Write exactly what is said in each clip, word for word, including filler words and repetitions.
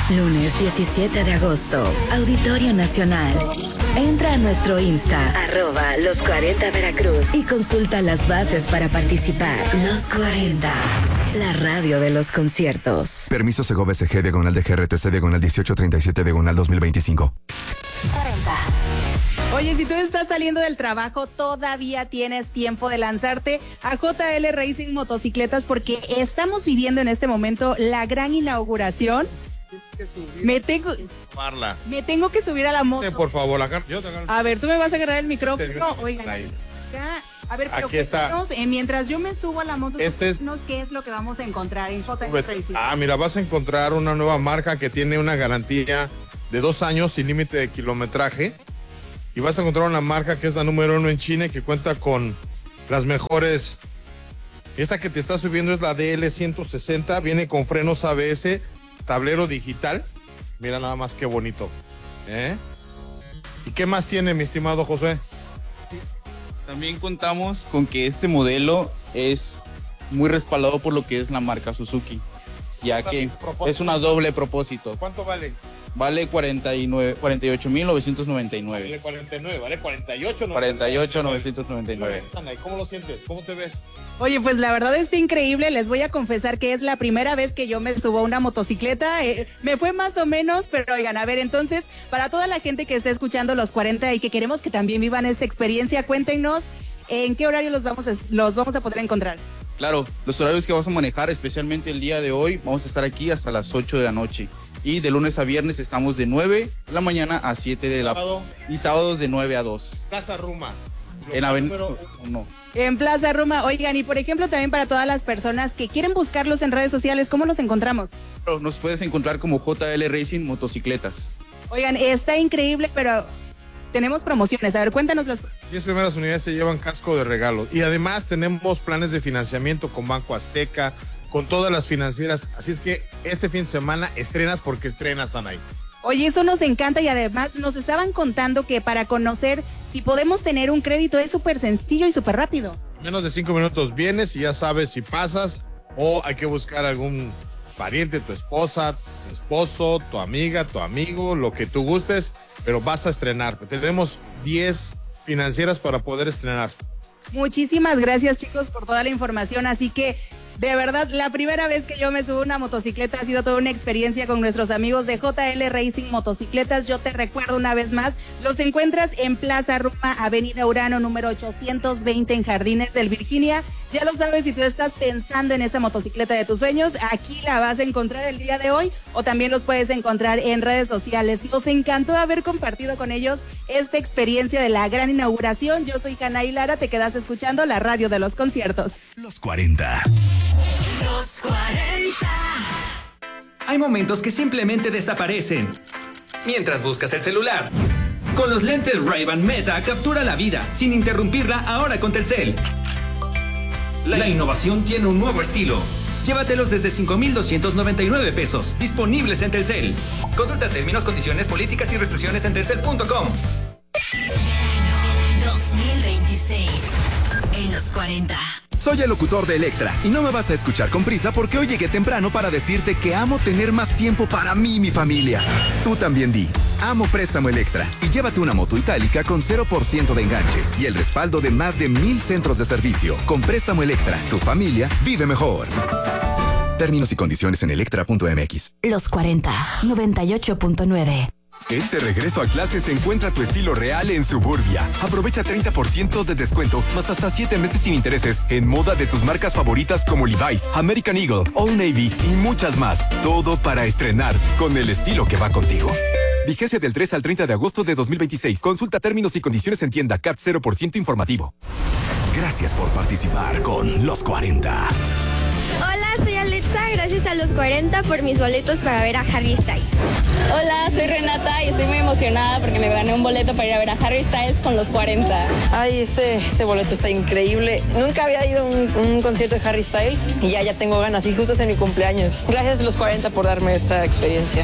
Lunes diecisiete de agosto, Auditorio Nacional. Entra a nuestro Insta, arroba los cuarenta Veracruz, y consulta las bases para participar. Los cuarenta, la radio de los conciertos. Permiso Segovia S G, diagonal de G R T C, diagonal dieciocho treinta y siete, diagonal dos mil veinticinco. cuarenta. Oye, si tú estás saliendo del trabajo, todavía tienes tiempo de lanzarte a J L Racing Motocicletas, porque estamos viviendo en este momento la gran inauguración. Que subir, me tengo tomarla. me tengo que subir a la moto. Sí, por favor, agar- yo te agarro. A ver, tú me vas a agarrar el micrófono. Este, Oigan, ahí. acá, a ver, pero Aquí está. cuéntanos, eh, mientras yo me subo a la moto, Este es- cuéntanos qué es lo que vamos a encontrar en J L Racing. Ah, mira, vas a encontrar una nueva marca que tiene una garantía de dos años sin límite de kilometraje. Y vas a encontrar una marca que es la número uno en China y que cuenta con las mejores. Esta que te está subiendo es la D L ciento sesenta, viene con frenos A B S, tablero digital. Mira nada más qué bonito. ¿Eh? ¿Y qué más tiene, mi estimado José? También contamos con que este modelo es muy respaldado por lo que es la marca Suzuki, ya que es una doble propósito. ¿Cuánto vale? Vale cuarenta y ocho mil novecientos noventa y nueve. Vale cuarenta y nueve, vale cuarenta y ocho. cuarenta y ocho mil novecientos noventa y nueve. ¿Cómo lo sientes? ¿Cómo te ves? Oye, pues la verdad está increíble. Les voy a confesar que es la primera vez que yo me subo a una motocicleta. Eh, me fue más o menos, pero oigan, a ver, entonces, para toda la gente que está escuchando los cuarenta y que queremos que también vivan esta experiencia, cuéntenos en qué horario los vamos a, los vamos a poder encontrar. Claro, los horarios que vamos a manejar, especialmente el día de hoy, vamos a estar aquí hasta las ocho de la noche. Y de lunes a viernes estamos de nueve de la mañana a siete de la Sábado. Y sábados de nueve a dos. Plaza Ruma. En Avenida no. En Plaza Roma, oigan, y por ejemplo también para todas las personas que quieren buscarlos en redes sociales, ¿cómo los encontramos? Nos puedes encontrar como J L Racing Motocicletas. Oigan, está increíble, pero tenemos promociones. A ver, cuéntanos las... diez primeras unidades se llevan casco de regalo. Y además tenemos planes de financiamiento con Banco Azteca, con todas las financieras. Así es que este fin de semana estrenas porque estrenas, Anaí. Oye, eso nos encanta y además nos estaban contando que para conocer si podemos tener un crédito es súper sencillo y súper rápido. Menos de cinco minutos vienes y ya sabes si pasas o hay que buscar algún pariente, tu esposa, tu esposo, tu amiga, tu amigo, lo que tú gustes, pero vas a estrenar. Tenemos diez financieras para poder estrenar. Muchísimas gracias, chicos, por toda la información. Así que, de verdad, la primera vez que yo me subo a una motocicleta ha sido toda una experiencia con nuestros amigos de J L Racing Motocicletas. Yo te recuerdo una vez más, los encuentras en Plaza Roma, Avenida Urano, número ochocientos veinte, en Jardines del Virginia. Ya lo sabes, si tú estás pensando en esa motocicleta de tus sueños, aquí la vas a encontrar el día de hoy, o también los puedes encontrar en redes sociales. Nos encantó haber compartido con ellos esta experiencia de la gran inauguración. Yo soy Hanay Lara, te quedas escuchando la radio de los conciertos. Los cuarenta. Los cuarenta. Hay momentos que simplemente desaparecen mientras buscas el celular. Con los lentes Ray-Ban Meta captura la vida sin interrumpirla ahora con Telcel. La innovación tiene un nuevo estilo. Llévatelos desde cinco mil doscientos noventa y nueve pesos, disponibles en Telcel. Consulta términos, condiciones, políticas y restricciones en telcel punto com. dos mil veintiséis. En los cuarenta. Soy el locutor de Electra y no me vas a escuchar con prisa porque hoy llegué temprano para decirte que amo tener más tiempo para mí y mi familia. Tú también di, amo Préstamo Electra y llévate una moto itálica con cero por ciento de enganche y el respaldo de más de mil centros de servicio. Con Préstamo Electra, tu familia vive mejor. Términos y condiciones en electra punto m x. Los cuarenta, noventa y ocho punto nueve. Este regreso a clases encuentra tu estilo real en Suburbia. Aprovecha treinta por ciento de descuento, más hasta siete meses sin intereses en moda de tus marcas favoritas como Levi's, American Eagle, Old Navy y muchas más. Todo para estrenar con el estilo que va contigo. Vigencia del tres al treinta de agosto de dos mil veintiséis. Consulta términos y condiciones en tienda. C A T cero por ciento informativo. Gracias por participar con Los cuarenta. Hola, soy Alexa, gracias a los cuarenta por mis boletos para ver a Harry Styles. Hola, soy Renata y estoy muy emocionada porque me gané un boleto para ir a ver a Harry Styles con los cuarenta. Ay, ese, ese boleto está increíble. Nunca había ido a un, un concierto de Harry Styles y ya, ya tengo ganas, y justo es en mi cumpleaños. Gracias a los cuarenta por darme esta experiencia.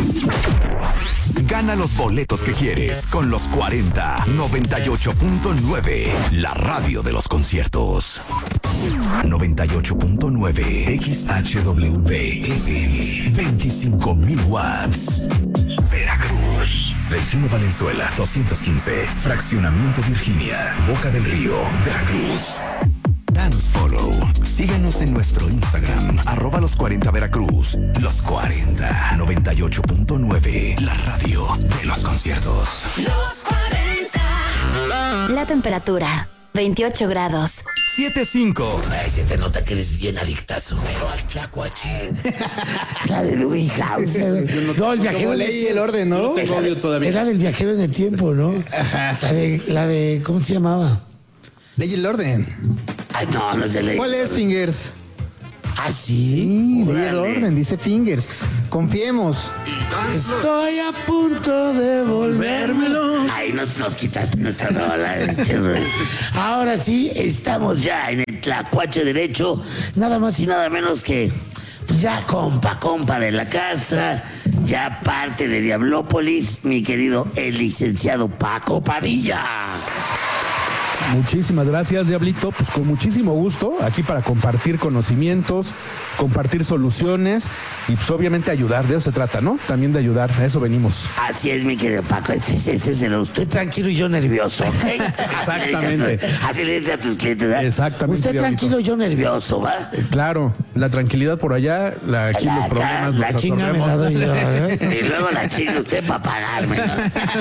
Gana los boletos que quieres con Los cuarenta, noventa y ocho punto nueve, la radio de los conciertos. noventa y ocho punto nueve X H W F M, veinticinco mil watts. Veracruz. Delfino Valenzuela, doscientos quince. Fraccionamiento Virginia, Boca del Río, Veracruz. Danos follow. Síguenos en nuestro Instagram, arroba los cuarenta Veracruz. Los cuarenta, noventa y ocho punto nueve. La radio de los conciertos. Los cuarenta. La temperatura, veintiocho grados. siete cinco. Ay, se te nota que eres bien adictazo, pero al tlacuache. La de Louis House. No, el viajero. Como Ley y el Orden, ¿no? No tengo obvio todavía. Era del viajero en el tiempo, ¿no? La de, la de, ¿cómo se llamaba? Ley y el Orden. Ay, no, no es de Ley. ¿Cuál es, Fingers? ¿Ah, sí? Sí, Ley y el Orden, dice Fingers. Confiemos. Estoy a punto de volvérmelo. Ay, nos, nos quitaste nuestra rola. Ahora sí, estamos ya en el tlacuache derecho. Nada más y nada menos que pues ya compa, compa de la casa. Ya parte de Diablópolis, mi querido el licenciado Paco Padilla. Muchísimas gracias, Diablito. Pues con muchísimo gusto, aquí para compartir conocimientos, compartir soluciones y pues obviamente ayudar. De eso se trata, ¿no? También de ayudar, a eso venimos. Así es, mi querido Paco. Ese, ese es el usted tranquilo y yo nervioso, ¿ok? Exactamente. Así le dice a tus clientes, ¿verdad? Exactamente. Usted Diablito. tranquilo y yo nervioso, ¿va? Eh, claro, la tranquilidad por allá, la, aquí La- los problemas la- la los chinga me absorbemos. la doy yo, ¿eh? Y luego la chinga usted para pagarme, ¿no?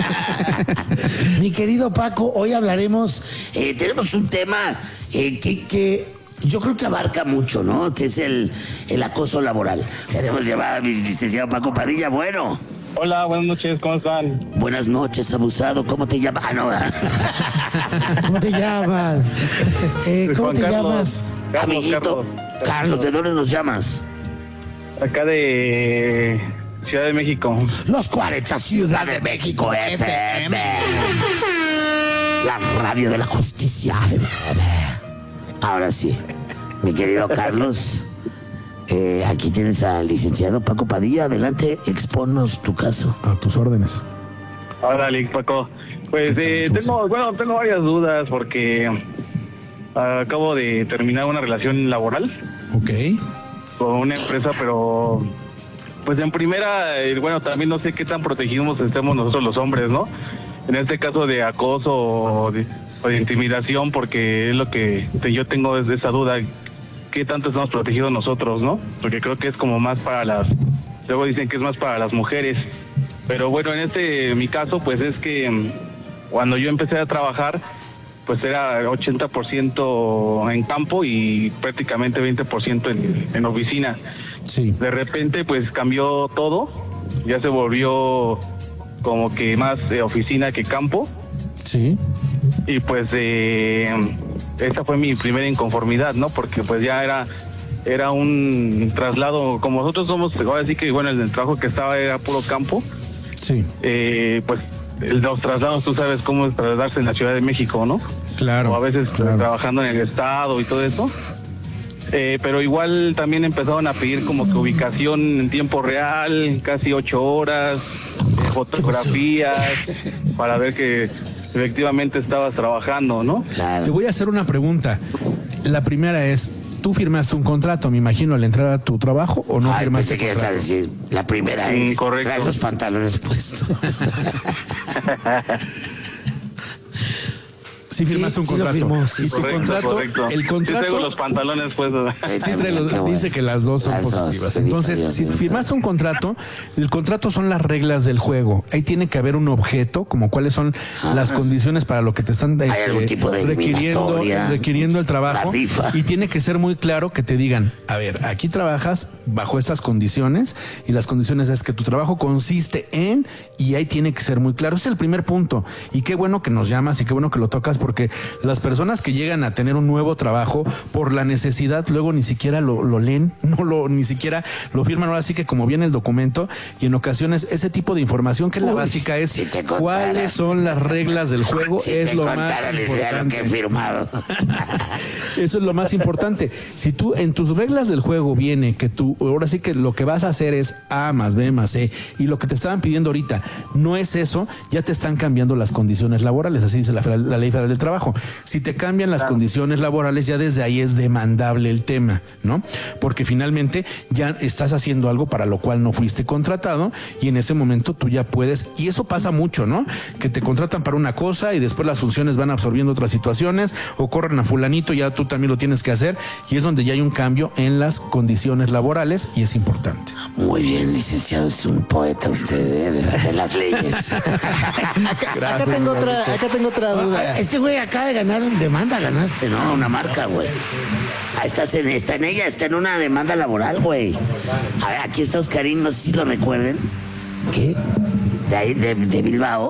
Mi querido Paco, hoy hablaremos. Eh, tenemos un tema eh, que, que yo creo que abarca mucho, ¿no? Que es el, el acoso laboral. Tenemos llamada a mi licenciado Paco Padilla. Bueno. Hola, buenas noches, ¿cómo están? Buenas noches, abusado. ¿Cómo te llamas? Ah, no. ¿Cómo te llamas? Eh, ¿Cómo Juan te Carlos. llamas? Carlos, Amiguito. Carlos. Carlos, ¿de dónde nos llamas? Acá de Ciudad de México. Los cuarenta, Ciudad de México F M. La radio de la justicia. Ahora sí, mi querido Carlos, eh, aquí tienes al licenciado Paco Padilla. Adelante, expónnos tu caso. A tus órdenes. Hola, Lick, Paco. Pues eh, tengo, bueno, tengo varias dudas porque ah, acabo de terminar una relación laboral. Ok. Con una empresa, pero pues en primera, eh, bueno, también no sé qué tan protegidos estemos nosotros los hombres, ¿no? En este caso de acoso o de, o de intimidación, porque es lo que te, yo tengo desde esa duda, ¿qué tanto estamos protegidos nosotros, no? Porque creo que es como más para las, luego dicen que es más para las mujeres, pero bueno, en este, mi caso, pues es que mm, cuando yo empecé a trabajar, pues era ochenta por ciento en campo y prácticamente veinte por ciento en, en oficina. Sí. De repente, pues cambió todo, ya se volvió como que más de oficina que campo. Sí. Y pues eh, esa fue mi primera inconformidad, ¿no? Porque pues ya era era un traslado, como nosotros somos, ahora sí que bueno, el trabajo que estaba era puro campo. Sí. Eh, pues los traslados, tú sabes cómo es trasladarse en la Ciudad de México, ¿no? Claro. O a veces claro. trabajando en el estado y todo eso. Eh, pero igual también empezaron a pedir como que ubicación en tiempo real, casi ocho horas, eh, fotografías, para ver que efectivamente estabas trabajando, ¿no? Te voy a hacer una pregunta. La primera es, ¿tú firmaste un contrato, me imagino, al entrar a tu trabajo o no Ay, firmaste pensé que ibas a decir, la primera Mm, es, correcto. trae los pantalones puestos. Sí firmaste un sí lo contrato. firmó, sí. y tu Correcto, contrato, correcto. el Yo contrato... traigo los pantalones puestos. Sí, trae los- Qué bueno. dice que las dos son Las dos, positivas. bendito Entonces, Dios, si bendito. firmaste un contrato, el contrato son las reglas del juego. Ahí tiene que haber un objeto, como cuáles son las condiciones para lo que te están Hay este, algún tipo de requiriendo, eliminatoria, requiriendo el trabajo. la rifa. Y tiene que ser muy claro que te digan, a ver, aquí trabajas bajo estas condiciones y las condiciones es que tu trabajo consiste en, y ahí tiene que ser muy claro. Ese es el primer punto. Y qué bueno que nos llamas y qué bueno que lo tocas, porque las personas que llegan a tener un nuevo trabajo por la necesidad, luego ni siquiera lo, lo leen, no lo, ni siquiera lo firman. Ahora sí que como viene el documento, y en ocasiones ese tipo de información que es la Uy, básica es si te contara. cuáles son las reglas del juego, Si es te lo contara, más les diría lo que he importante. firmado. Eso es lo más importante. Si tú en tus reglas del juego viene que tú, ahora sí que lo que vas a hacer es A más B más C, y lo que te estaban pidiendo ahorita no es eso, ya te están cambiando las condiciones laborales, así dice la, la ley federal del trabajo. Si te cambian las condiciones laborales, ya desde ahí es demandable el tema, ¿no? Porque finalmente ya estás haciendo algo para lo cual no fuiste contratado y en ese momento tú ya puedes, y eso pasa mucho, ¿no? Que te contratan para una cosa y después las funciones van absorbiendo otras situaciones o corren a fulanito, ya tú también lo tienes que hacer y es donde ya hay un cambio en las condiciones laborales y es importante. Muy bien, licenciado, es un poeta usted ¿eh? de, de las leyes. acá, acá tengo otra, acá tengo otra duda. Este güey acaba de ganar una demanda, ganaste, ¿no? Una marca, güey. Ah, estás en, está en ella, está en una demanda laboral, güey. A ver, aquí está Oscarín, no sé si lo recuerden. ¿Qué? De ahí, de, de Bilbao.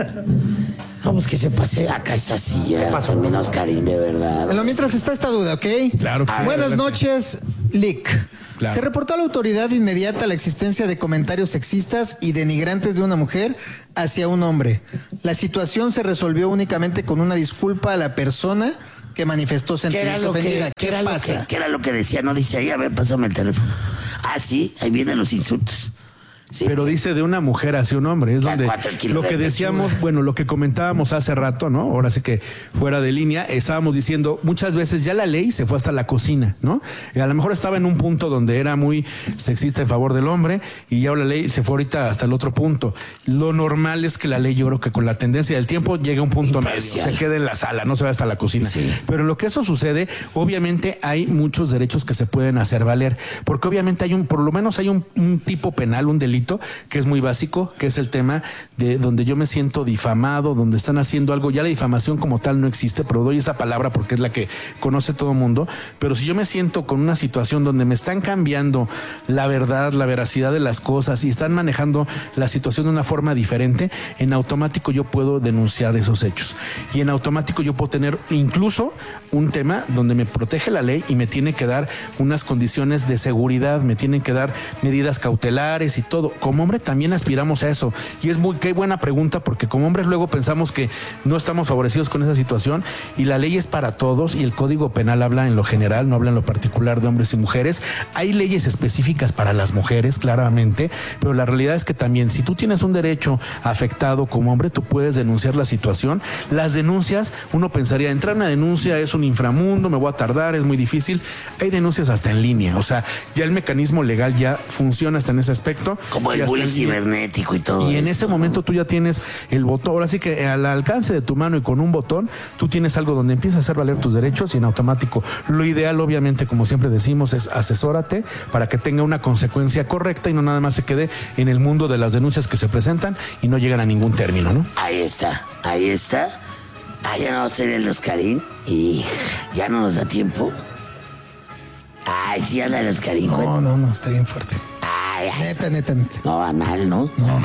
Vamos que se pase acá esta silla. También Oscarín, de verdad. Bueno, mientras está esta duda, ¿ok? Claro que sí. Buenas Adelante. noches, Lick. Claro. Se reportó a la autoridad inmediata la existencia de comentarios sexistas y denigrantes de una mujer hacia un hombre. La situación se resolvió únicamente con una disculpa a la persona que manifestó ¿Qué era sentirse lo ofendida. que, ¿Qué era pasa? Lo que, ¿Qué era lo que decía? No dice ahí, a ver, pásame el teléfono. Ah, sí, ahí vienen los insultos. Sí. Pero dice de una mujer hacia un hombre, es Ya donde cuatro kilos lo de que decíamos, pechuga. bueno, lo que comentábamos hace rato, ¿no? Ahora sí que fuera de línea, estábamos diciendo muchas veces ya la ley se fue hasta la cocina, ¿no? Y a lo mejor estaba en un punto donde era muy sexista en favor del hombre y ya la ley se fue ahorita hasta el otro punto. Lo normal es que la ley, yo creo que con la tendencia del tiempo llega a un punto Imparcial. medio, se quede en la sala, no se va hasta la cocina. Sí. Pero en lo que eso sucede, obviamente hay muchos derechos que se pueden hacer valer, porque obviamente hay un, por lo menos hay un, un tipo penal, un delito que es muy básico, que es el tema de donde yo me siento difamado, donde están haciendo algo. Ya la difamación como tal no existe, pero doy esa palabra porque es la que conoce todo el mundo. Pero si yo me siento con una situación donde me están cambiando la verdad, la veracidad de las cosas y están manejando la situación de una forma diferente, en automático yo puedo denunciar esos hechos. Y en automático yo puedo tener incluso un tema donde me protege la ley y me tiene que dar unas condiciones de seguridad, me tienen que dar medidas cautelares y todo. Como hombre también aspiramos a eso y es muy, qué buena pregunta, porque como hombres luego pensamos que no estamos favorecidos con esa situación y la ley es para todos y el Código Penal habla en lo general, no habla en lo particular de hombres y mujeres. Hay leyes específicas para las mujeres, claramente, pero la realidad es que también si tú tienes un derecho afectado como hombre, tú puedes denunciar la situación. Las denuncias, uno pensaría, entrar a una denuncia es un inframundo, me voy a tardar, es muy difícil. Hay denuncias hasta en línea, o sea, ya el mecanismo legal ya funciona hasta en ese aspecto. Como el bullying cibernético y todo. Y en eso, ese momento tú ya tienes el botón, ahora sí que al alcance de tu mano y con un botón, tú tienes algo donde empiezas a hacer valer tus derechos y en automático. Lo ideal, obviamente, como siempre decimos, es asesórate para que tenga una consecuencia correcta y no nada más se quede en el mundo de las denuncias que se presentan y no llegan a ningún término, ¿no? Ahí está, ahí está. Ah, ya no va a ser el Oscarín y ya no nos da tiempo. Ay, sí, anda el Oscarín. No, no, no, está bien fuerte. Ay, ay. Neta, neta, neta. No, banal, ¿no? No.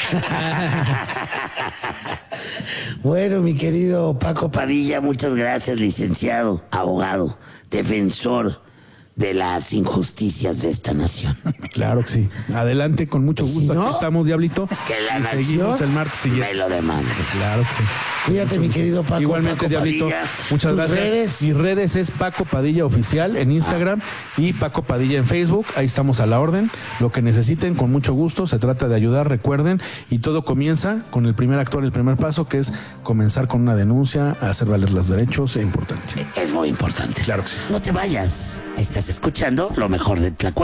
Bueno, mi querido Paco Padilla, muchas gracias, licenciado, abogado, defensor de las injusticias de esta nación. Claro que sí. Adelante, con mucho Si gusto. no, Aquí estamos, Diablito. que la y nación seguimos el martes siguiente. me lo demanda. Claro que sí. Cuídate, mi querido Paco. Igualmente, Paco Diablito. Padilla. Muchas Tus gracias. redes. Mis redes es Paco Padilla Oficial en Instagram y Paco Padilla en Facebook. Ahí estamos a la orden. Lo que necesiten, con mucho gusto. Se trata de ayudar, recuerden. Y todo comienza con el primer actor, el primer paso, que es comenzar con una denuncia, hacer valer los derechos. Es importante. Es muy importante. Claro que sí. No te vayas. Estás escuchando lo mejor de Tlacuache.